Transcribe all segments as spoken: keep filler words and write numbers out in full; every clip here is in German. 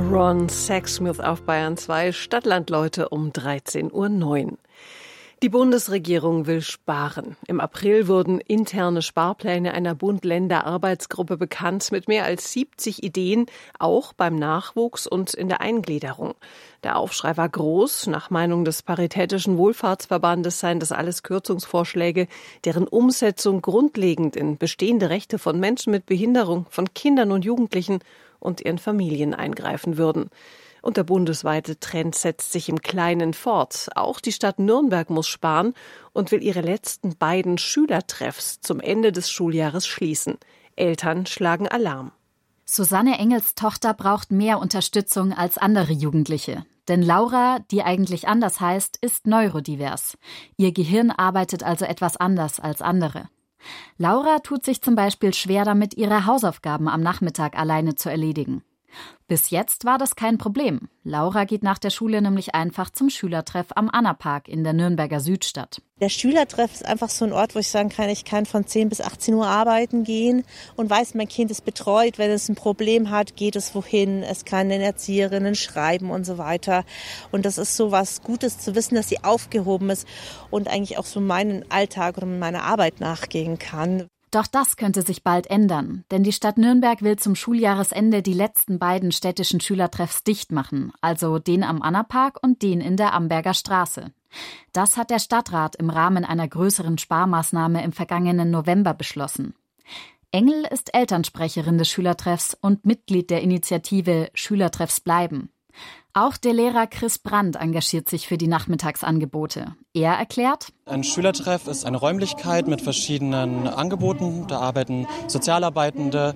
Ron Sexsmith auf Bayern zwei, Stadtlandleute um dreizehn Uhr neun. Die Bundesregierung will sparen. Im April wurden interne Sparpläne einer Bund-Länder-Arbeitsgruppe bekannt mit mehr als siebzig Ideen, auch beim Nachwuchs und in der Eingliederung. Der Aufschrei war groß. Nach Meinung des Paritätischen Wohlfahrtsverbandes seien das alles Kürzungsvorschläge, deren Umsetzung grundlegend in bestehende Rechte von Menschen mit Behinderung, von Kindern und Jugendlichen und ihren Familien eingreifen würden. Und der bundesweite Trend setzt sich im Kleinen fort. Auch die Stadt Nürnberg muss sparen und will ihre letzten beiden Schülertreffs zum Ende des Schuljahres schließen. Eltern schlagen Alarm. Susanne Engels Tochter braucht mehr Unterstützung als andere Jugendliche. Denn Laura, die eigentlich anders heißt, ist neurodivers. Ihr Gehirn arbeitet also etwas anders als andere. Laura tut sich zum Beispiel schwer damit, ihre Hausaufgaben am Nachmittag alleine zu erledigen. Bis jetzt war das kein Problem. Laura geht nach der Schule nämlich einfach zum Schülertreff am Annapark in der Nürnberger Südstadt. Der Schülertreff ist einfach so ein Ort, wo ich sagen kann, ich kann von zehn bis achtzehn Uhr arbeiten gehen und weiß, mein Kind ist betreut. Wenn es ein Problem hat, geht es wohin. Es kann den Erzieherinnen schreiben und so weiter. Und das ist so was Gutes zu wissen, dass sie aufgehoben ist und eigentlich auch so meinen Alltag oder meiner Arbeit nachgehen kann. Doch das könnte sich bald ändern, denn die Stadt Nürnberg will zum Schuljahresende die letzten beiden städtischen Schülertreffs dicht machen, also den am Annapark und den in der Amberger Straße. Das hat der Stadtrat im Rahmen einer größeren Sparmaßnahme im vergangenen November beschlossen. Engel ist Elternsprecherin des Schülertreffs und Mitglied der Initiative Schülertreffs bleiben. Auch der Lehrer Chris Brandt engagiert sich für die Nachmittagsangebote. Er erklärt: Ein Schülertreff ist eine Räumlichkeit mit verschiedenen Angeboten. Da arbeiten Sozialarbeitende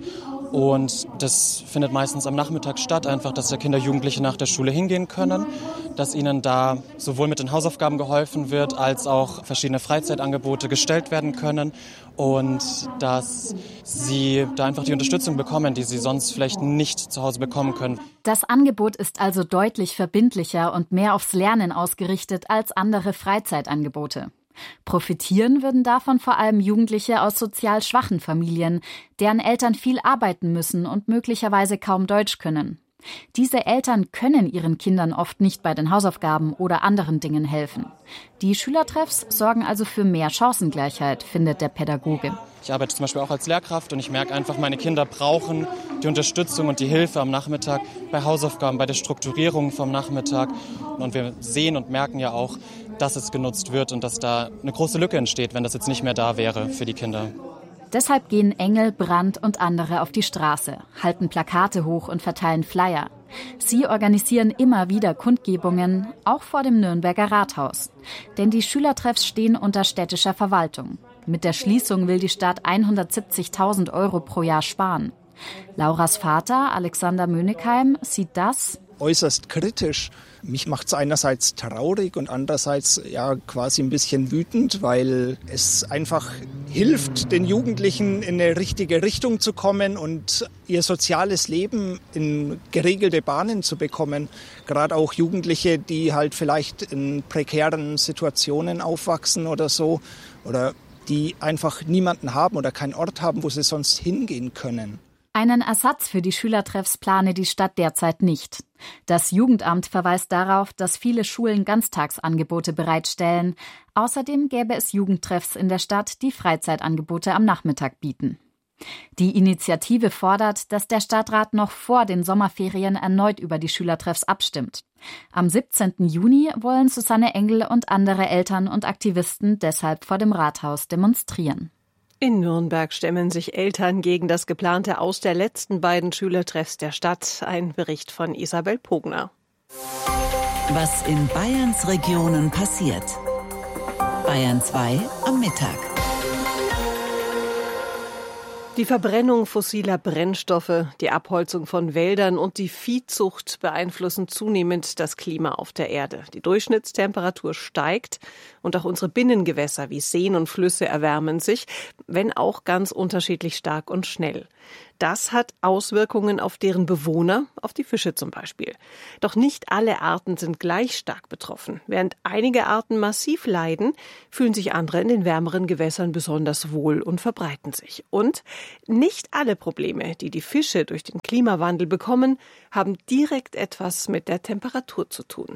und das findet meistens am Nachmittag statt, einfach, dass da Kinder, Jugendliche nach der Schule hingehen können, dass ihnen da sowohl mit den Hausaufgaben geholfen wird, als auch verschiedene Freizeitangebote gestellt werden können und dass sie da einfach die Unterstützung bekommen, die sie sonst vielleicht nicht zu Hause bekommen können. Das Angebot ist also deutlich verbindlicher und mehr aufs Lernen ausgerichtet als andere Freizeitangebote. Profitieren würden davon vor allem Jugendliche aus sozial schwachen Familien, deren Eltern viel arbeiten müssen und möglicherweise kaum Deutsch können. Diese Eltern können ihren Kindern oft nicht bei den Hausaufgaben oder anderen Dingen helfen. Die Schülertreffs sorgen also für mehr Chancengleichheit, findet der Pädagoge. Ich arbeite zum Beispiel auch als Lehrkraft und ich merke einfach, meine Kinder brauchen die Unterstützung und die Hilfe am Nachmittag bei Hausaufgaben, bei der Strukturierung vom Nachmittag. Und wir sehen und merken ja auch, dass es genutzt wird und dass da eine große Lücke entsteht, wenn das jetzt nicht mehr da wäre für die Kinder. Deshalb gehen Engel, Brandt und andere auf die Straße, halten Plakate hoch und verteilen Flyer. Sie organisieren immer wieder Kundgebungen, auch vor dem Nürnberger Rathaus. Denn die Schülertreffs stehen unter städtischer Verwaltung. Mit der Schließung will die Stadt hundertsiebzigtausend Euro pro Jahr sparen. Lauras Vater, Alexander Mönigheim, sieht das äußerst kritisch. Mich macht es einerseits traurig und andererseits ja quasi ein bisschen wütend, weil es einfach hilft, den Jugendlichen in eine richtige Richtung zu kommen und ihr soziales Leben in geregelte Bahnen zu bekommen. Gerade auch Jugendliche, die halt vielleicht in prekären Situationen aufwachsen oder so oder die einfach niemanden haben oder keinen Ort haben, wo sie sonst hingehen können. Einen Ersatz für die Schülertreffs plane die Stadt derzeit nicht. Das Jugendamt verweist darauf, dass viele Schulen Ganztagsangebote bereitstellen. Außerdem gäbe es Jugendtreffs in der Stadt, die Freizeitangebote am Nachmittag bieten. Die Initiative fordert, dass der Stadtrat noch vor den Sommerferien erneut über die Schülertreffs abstimmt. Am siebzehnten Juni wollen Susanne Engel und andere Eltern und Aktivisten deshalb vor dem Rathaus demonstrieren. In Nürnberg stemmen sich Eltern gegen das geplante Aus der letzten beiden Schülertreffs der Stadt. Ein Bericht von Isabel Pogner. Was in Bayerns Regionen passiert. Bayern zwei am Mittag. Die Verbrennung fossiler Brennstoffe, die Abholzung von Wäldern und die Viehzucht beeinflussen zunehmend das Klima auf der Erde. Die Durchschnittstemperatur steigt und auch unsere Binnengewässer wie Seen und Flüsse erwärmen sich, wenn auch ganz unterschiedlich stark und schnell. das hat Auswirkungen auf deren Bewohner, auf die Fische zum Beispiel. Doch nicht alle Arten sind gleich stark betroffen. Während einige Arten massiv leiden, fühlen sich andere in den wärmeren Gewässern besonders wohl und verbreiten sich. Und nicht alle Probleme, die die Fische durch den Klimawandel bekommen, haben direkt etwas mit der Temperatur zu tun.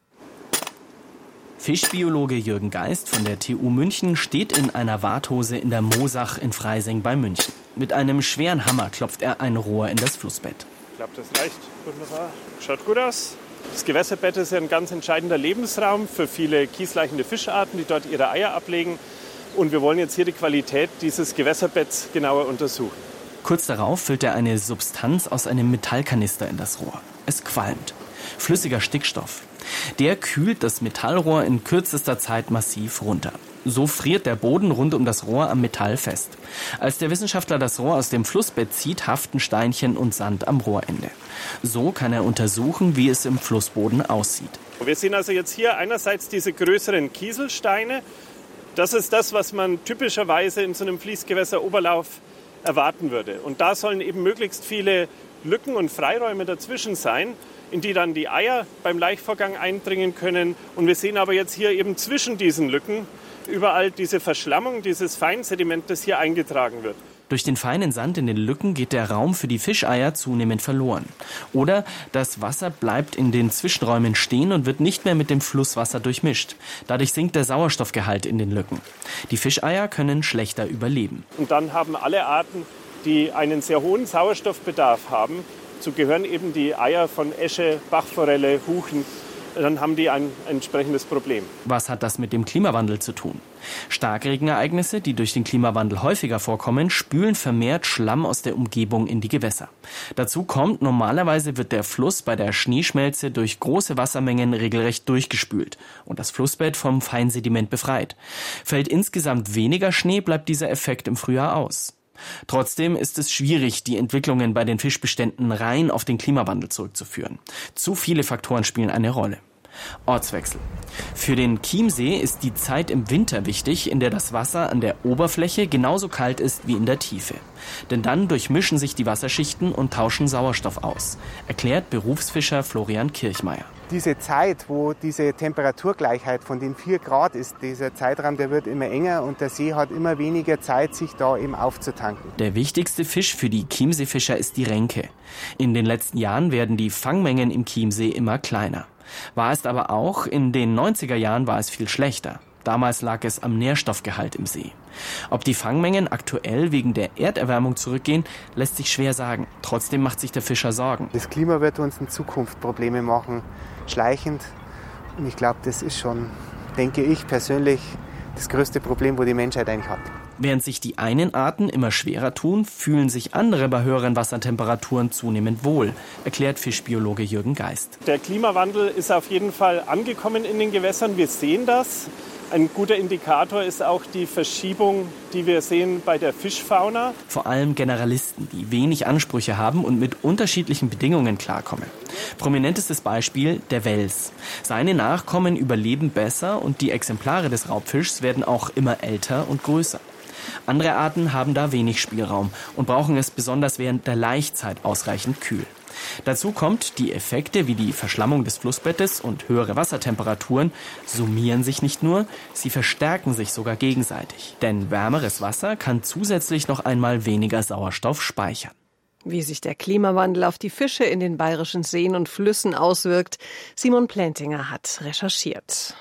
Fischbiologe Jürgen Geist von der T U München steht in einer Warthose in der Moosach in Freising bei München. Mit einem schweren Hammer klopft er ein Rohr in das Flussbett. Ich glaube, das reicht. Wunderbar. Schaut gut aus. Das Gewässerbett ist ja ein ganz entscheidender Lebensraum für viele kiesleichende Fischarten, die dort ihre Eier ablegen. Und wir wollen jetzt hier die Qualität dieses Gewässerbetts genauer untersuchen. Kurz darauf füllt er eine Substanz aus einem Metallkanister in das Rohr. Es qualmt. Flüssiger Stickstoff. Der kühlt das Metallrohr in kürzester Zeit massiv runter. So friert der Boden rund um das Rohr am Metall fest. Als der Wissenschaftler das Rohr aus dem Flussbett zieht, haften Steinchen und Sand am Rohrende. So kann er untersuchen, wie es im Flussboden aussieht. Wir sehen also jetzt hier einerseits diese größeren Kieselsteine. Das ist das, was man typischerweise in so einem Fließgewässeroberlauf erwarten würde. Und da sollen eben möglichst viele Lücken und Freiräume dazwischen sein, in die dann die Eier beim Laichvorgang eindringen können. Und wir sehen aber jetzt hier eben zwischen diesen Lücken überall diese Verschlammung, dieses Feinsediment, das hier eingetragen wird. Durch den feinen Sand in den Lücken geht der Raum für die Fischeier zunehmend verloren. Oder das Wasser bleibt in den Zwischenräumen stehen und wird nicht mehr mit dem Flusswasser durchmischt. Dadurch sinkt der Sauerstoffgehalt in den Lücken. Die Fischeier können schlechter überleben. Und dann haben alle Arten, die einen sehr hohen Sauerstoffbedarf haben, dazu gehören eben die Eier von Esche, Bachforelle, Huchen, dann haben die ein entsprechendes Problem. Was hat das mit dem Klimawandel zu tun? Starkregenereignisse, die durch den Klimawandel häufiger vorkommen, spülen vermehrt Schlamm aus der Umgebung in die Gewässer. Dazu kommt, normalerweise wird der Fluss bei der Schneeschmelze durch große Wassermengen regelrecht durchgespült und das Flussbett vom Feinsediment befreit. Fällt insgesamt weniger Schnee, bleibt dieser Effekt im Frühjahr aus. Trotzdem ist es schwierig, die Entwicklungen bei den Fischbeständen rein auf den Klimawandel zurückzuführen. Zu viele Faktoren spielen eine Rolle. Ortswechsel. Für den Chiemsee ist die Zeit im Winter wichtig, in der das Wasser an der Oberfläche genauso kalt ist wie in der Tiefe. Denn dann durchmischen sich die Wasserschichten und tauschen Sauerstoff aus, erklärt Berufsfischer Florian Kirchmeier. Diese Zeit, wo diese Temperaturgleichheit von den vier Grad ist, dieser Zeitraum, der wird immer enger und der See hat immer weniger Zeit, sich da eben aufzutanken. Der wichtigste Fisch für die Chiemseefischer ist die Renke. In den letzten Jahren werden die Fangmengen im Chiemsee immer kleiner. War es aber auch, in den neunziger Jahren war es viel schlechter. Damals lag es am Nährstoffgehalt im See. Ob die Fangmengen aktuell wegen der Erderwärmung zurückgehen, lässt sich schwer sagen. Trotzdem macht sich der Fischer Sorgen. Das Klima wird uns in Zukunft Probleme machen, schleichend. Und ich glaube, das ist schon, denke ich persönlich, das größte Problem, wo die Menschheit eigentlich hat. Während sich die einen Arten immer schwerer tun, fühlen sich andere bei höheren Wassertemperaturen zunehmend wohl, erklärt Fischbiologe Jürgen Geist. Der Klimawandel ist auf jeden Fall angekommen in den Gewässern. Wir sehen das. Ein guter Indikator ist auch die Verschiebung, die wir sehen bei der Fischfauna. Vor allem Generalisten, die wenig Ansprüche haben und mit unterschiedlichen Bedingungen klarkommen. Prominentestes Beispiel der Wels. Seine Nachkommen überleben besser und die Exemplare des Raubfischs werden auch immer älter und größer. Andere Arten haben da wenig Spielraum und brauchen es besonders während der Laichzeit ausreichend kühl. Dazu kommt, die Effekte wie die Verschlammung des Flussbettes und höhere Wassertemperaturen summieren sich nicht nur, sie verstärken sich sogar gegenseitig. Denn wärmeres Wasser kann zusätzlich noch einmal weniger Sauerstoff speichern. Wie sich der Klimawandel auf die Fische in den bayerischen Seen und Flüssen auswirkt, Simon Pläntinger hat recherchiert.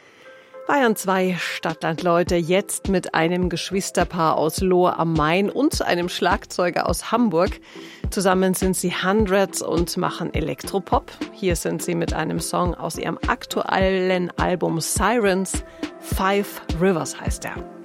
Bayern zwei Stadtlandleute, jetzt mit einem Geschwisterpaar aus Lohr am Main und einem Schlagzeuger aus Hamburg. Zusammen sind sie Hundreds und machen Elektropop. Hier sind sie mit einem Song aus ihrem aktuellen Album Sirens. Five Rivers heißt er.